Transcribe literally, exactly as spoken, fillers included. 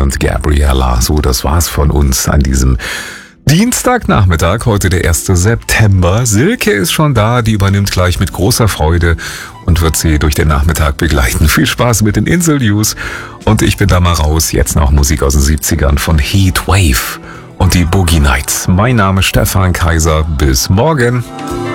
und Gabriella. So, das war's von uns an diesem Dienstagnachmittag, heute der erste September. Silke ist schon da, die übernimmt gleich mit großer Freude und wird sie durch den Nachmittag begleiten. Viel Spaß mit den Insel-News und ich bin da mal raus. Jetzt noch Musik aus den siebzigern von Heatwave und die Boogie Nights. Mein Name ist Stefan Kaiser. Bis morgen.